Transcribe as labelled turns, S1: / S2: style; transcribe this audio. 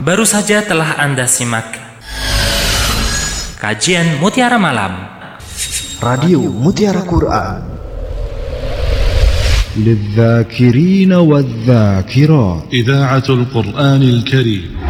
S1: Baru saja telah Anda simak kajian Mutiara Malam
S2: Radio Mutiara Quran
S3: للذاكرين والذاكرات
S4: إذاعة القرآن الكريم